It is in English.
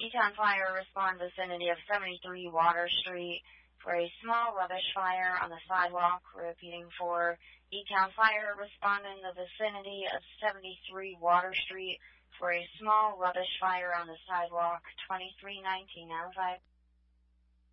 E-Town Fire respond vicinity of 73 Water Street for a small rubbish fire on the sidewalk. Repeating for E-Town Fire respond in the vicinity of 73 Water Street for a small rubbish fire on the sidewalk, 2319 Alpha.